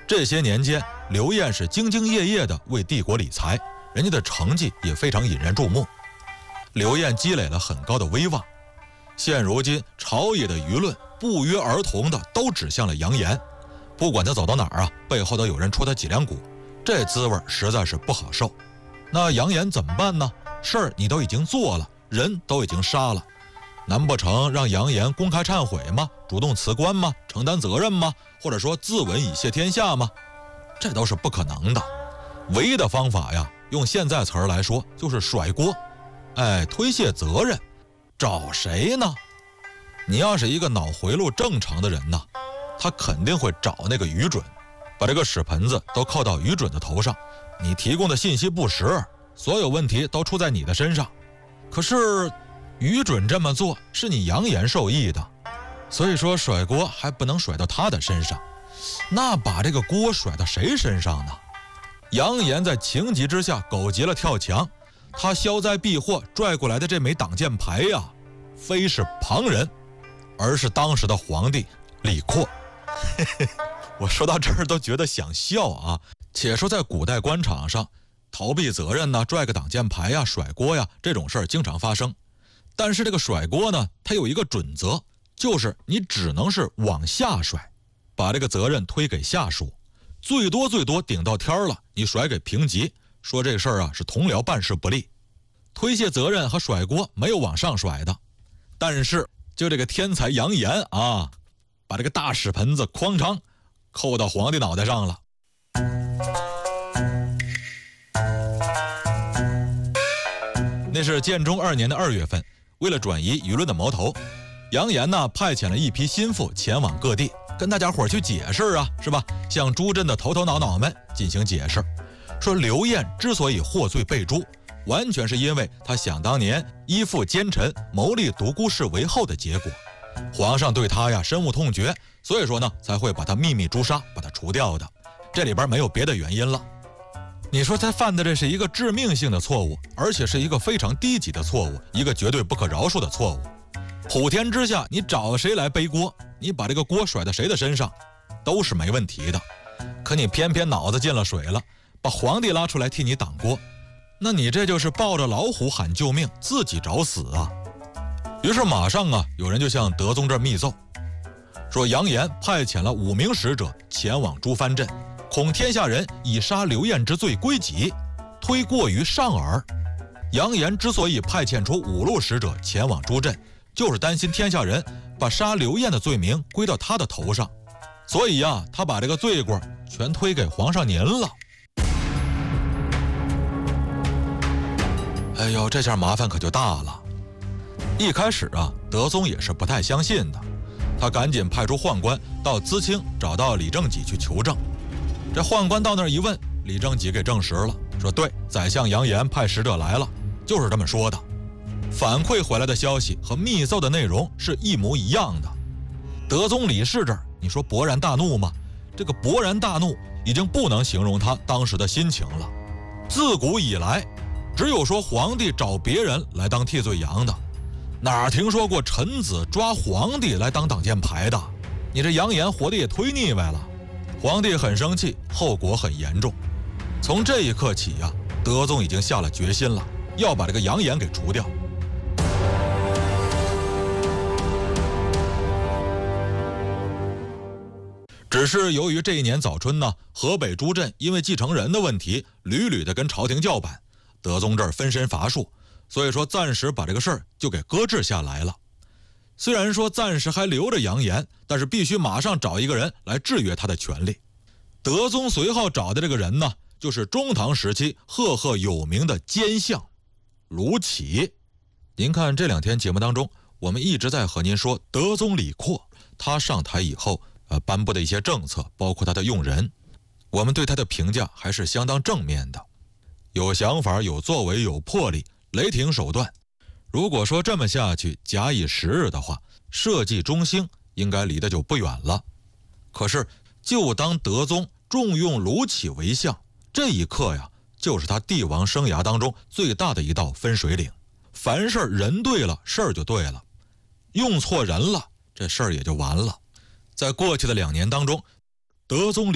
这些年间，刘晏是兢兢业业地为帝国理财，人家的成绩也非常引人注目。刘晏积累了很高的威望，现如今朝野的舆论不约而同的都指向了杨炎，不管他走到哪儿啊，背后都有人戳他脊梁骨，这滋味实在是不好受。那杨炎怎么办呢？事儿你都已经做了，人都已经杀了，难不成让杨炎公开忏悔吗？主动辞官吗？承担责任吗？或者说自刎以谢天下吗？这都是不可能的。唯一的方法呀，用现在词儿来说，就是甩锅，推卸责任。找谁呢？你要是一个脑回路正常的人呢，他肯定会找那个愚准，把这个屎盆子都扣到愚准的头上。你提供的信息不实，所有问题都出在你的身上。可是愚准这么做是你杨炎受益的，所以说甩锅还不能甩到他的身上。那把这个锅甩到谁身上呢？杨炎在情急之下狗急了跳墙，他消灾避祸拽过来的这枚挡箭牌呀，非是旁人，而是当时的皇帝李阔。我说到这儿都觉得想笑啊。且说在古代官场上，逃避责任呢，拽个挡箭牌呀，甩锅呀，这种事儿经常发生。但是这个甩锅呢，它有一个准则，就是你只能是往下甩，把这个责任推给下属，最多顶到天了，你甩给平级，说这事儿啊是同僚办事不力。推卸责任和甩锅没有往上甩的。但是就这个天才杨炎啊，把这个大屎盆子哐当扣到皇帝脑袋上了。那是建中2年的2月份，为了转移舆论的矛头，杨炎呢派遣了一批心腹前往各地，跟大家伙去解释啊，是吧？向诸镇的头头脑脑们进行解释，说刘晏之所以获罪被诛，完全是因为他想当年依附奸臣，谋立独孤氏为后的结果。皇上对他呀深恶痛绝，所以说呢才会把他秘密诛杀，把他除掉的。这里边没有别的原因了。你说他犯的这是一个致命性的错误，而且是一个非常低级的错误，一个绝对不可饶恕的错误。普天之下，你找谁来背锅，你把这个锅甩到谁的身上，都是没问题的。可你偏偏脑子进了水了，把皇帝拉出来替你挡锅，那你这就是抱着老虎喊救命，自己找死啊！于是马上啊，有人就向德宗这儿密奏，说杨炎派遣了5名使者前往诸藩镇，恐天下人以杀刘晏之罪归己，推过于上耳。杨炎之所以派遣出5路使者前往诸镇，就是担心天下人把杀刘晏的罪名归到他的头上，所以啊，他把这个罪过全推给皇上您了。哎呦，这下麻烦可就大了。一开始啊，德宗也是不太相信的，他赶紧派出宦官到淄青找到李正己去求证。这宦官到那儿一问，李正己给证实了，说对，宰相杨炎派使者来了，就是这么说的。反馈回来的消息和密奏的内容是一模一样的。德宗李氏这儿，你说勃然大怒吗？这个勃然大怒已经不能形容他当时的心情了。自古以来，只有说皇帝找别人来当替罪羊的，哪听说过臣子抓皇帝来当挡箭牌的？你这杨炎活得也忒腻歪了。皇帝很生气，后果很严重。从这一刻起啊，德宗已经下了决心了，要把这个杨炎给除掉。只是由于这一年早春呢，河北诸镇因为继承人的问题，屡屡的跟朝廷叫板，德宗这儿分身乏术，所以说暂时把这个事儿就给搁置下来了。虽然说暂时还留着杨炎，但是必须马上找一个人来制约他的权力。德宗随后找的这个人呢，就是中唐时期赫赫有名的奸相卢杞。您看这2天节目当中，我们一直在和您说德宗李阔，他上台以后颁布的一些政策，包括他的用人，我们对他的评价还是相当正面的。有想法，有作为，有魄力，雷霆手段。如果说这么下去，假以时日的话，社稷中兴应该离得就不远了。可是就当德宗重用卢杞为相，这一刻呀，就是他帝王生涯当中最大的一道分水岭。凡事人对了，事儿就对了；用错人了，这事儿也就完了。在过去的2年当中，德宗